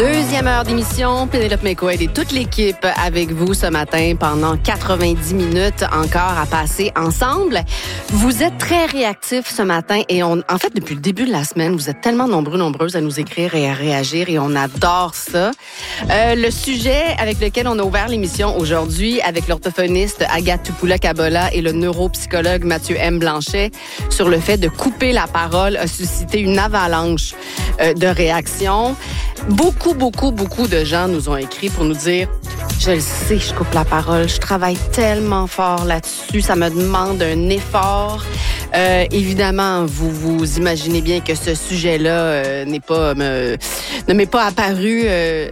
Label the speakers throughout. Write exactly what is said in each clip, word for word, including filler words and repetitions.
Speaker 1: Deuxième heure d'émission, Pénélope McQuaid et toute l'équipe avec vous ce matin pendant quatre-vingt-dix minutes encore à passer ensemble. Vous êtes très réactifs ce matin et on, en fait, depuis le début de la semaine, vous êtes tellement nombreux, nombreuses à nous écrire et à réagir et on adore ça. Euh, le sujet avec lequel on a ouvert l'émission aujourd'hui avec l'orthophoniste Agathe Tupoula-Kabola et le neuropsychologue Mathieu M. Blanchet sur le fait de couper la parole a suscité une avalanche euh, de réactions. Beaucoup, beaucoup, beaucoup de gens nous ont écrit pour nous dire « Je le sais, je coupe la parole, je travaille tellement fort là-dessus, ça me demande un effort. Euh, » Évidemment, vous vous imaginez bien que ce sujet-là euh, n'est pas me, ne m'est pas apparu euh,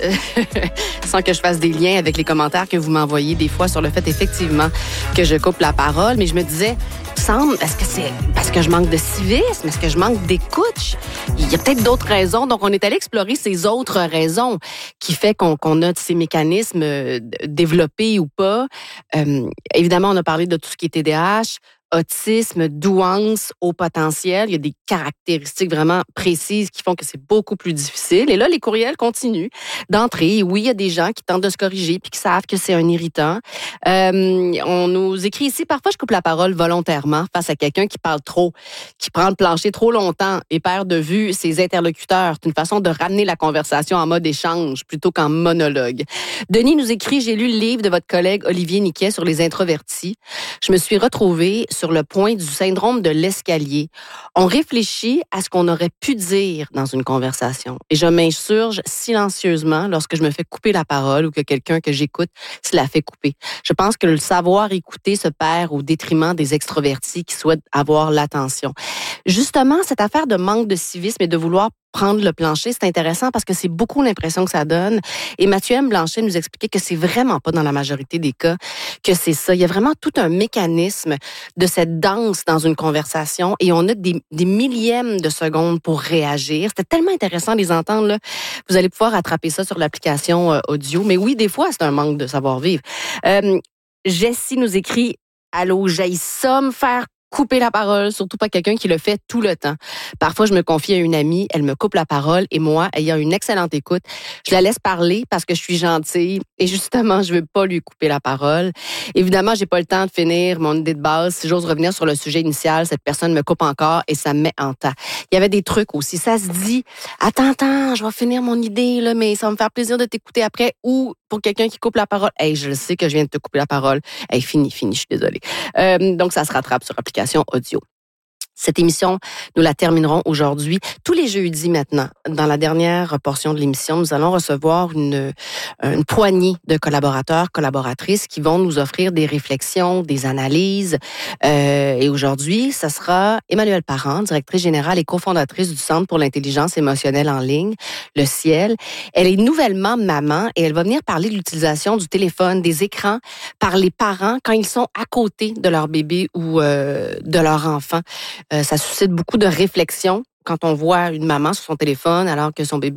Speaker 1: sans que je fasse des liens avec les commentaires que vous m'envoyez des fois sur le fait effectivement que je coupe la parole. Mais je me disais, semble, est-ce que c'est parce que je manque de civisme? Est-ce que je manque d'écoute? Il y a peut-être d'autres raisons. Donc, on est allé explorer ces autres raisons qui fait qu'on, qu'on a ces mécanismes euh, développés ou pas. Euh, évidemment, on a parlé de tout ce qui est T D A H, autisme, douance, haut potentiel. Il y a des caractéristiques vraiment précises qui font que c'est beaucoup plus difficile. Et là, les courriels continuent d'entrer. Oui, il y a des gens qui tentent de se corriger puis qui savent que c'est un irritant. Euh, on nous écrit ici, parfois je coupe la parole volontairement face à quelqu'un qui parle trop, qui prend le plancher trop longtemps et perd de vue ses interlocuteurs. C'est une façon de ramener la conversation en mode échange plutôt qu'en monologue. Denis nous écrit, j'ai lu le livre de votre collègue Olivier Niquet sur les introvertis. Je me suis retrouvée sur le point du syndrome de l'escalier. On réfléchit à ce qu'on aurait pu dire dans une conversation. Et je m'insurge silencieusement lorsque je me fais couper la parole ou que quelqu'un que j'écoute se la fait couper. Je pense que le savoir écouter se perd au détriment des extrovertis qui souhaitent avoir l'attention. Justement, cette affaire de manque de civisme et de vouloir prendre le plancher, c'est intéressant parce que c'est beaucoup l'impression que ça donne. Et Mathieu M. Blanchet nous expliquait que c'est vraiment pas dans la majorité des cas que c'est ça. Il y a vraiment tout un mécanisme de cette danse dans une conversation et on a des, des millièmes de secondes pour réagir. C'était tellement intéressant de les entendre, là. Vous allez pouvoir attraper ça sur l'application euh, audio. Mais oui, des fois, c'est un manque de savoir-vivre. Euh, Jessie nous écrit « Allô, j'aille ça me faire couper la parole, surtout pas quelqu'un qui le fait tout le temps. Parfois, je me confie à une amie, elle me coupe la parole et moi, ayant une excellente écoute, je la laisse parler parce que je suis gentille et justement, je veux pas lui couper la parole. Évidemment, j'ai pas le temps de finir mon idée de base. Si j'ose revenir sur le sujet initial, cette personne me coupe encore et ça me met en temps. Il y avait des trucs aussi. Ça se dit, attends, attends, je vais finir mon idée, là, mais ça va me faire plaisir de t'écouter après. Ou pour quelqu'un qui coupe la parole, hey, je le sais que je viens de te couper la parole. Hey, fini, fini, je suis désolée. Euh, donc, ça se rattrape sur application audio. Cette émission, nous la terminerons aujourd'hui. Tous les jeudis maintenant, dans la dernière portion de l'émission, nous allons recevoir une, une poignée de collaborateurs, collaboratrices qui vont nous offrir des réflexions, des analyses. Euh, et aujourd'hui, ça sera Emmanuelle Parent, directrice générale et cofondatrice du Centre pour l'intelligence émotionnelle en ligne, le Ciel. Elle est nouvellement maman et elle va venir parler de l'utilisation du téléphone, des écrans par les parents quand ils sont à côté de leur bébé ou euh, de leur enfant. Euh, ça suscite beaucoup de réflexion quand on voit une maman sur son téléphone alors que son bébé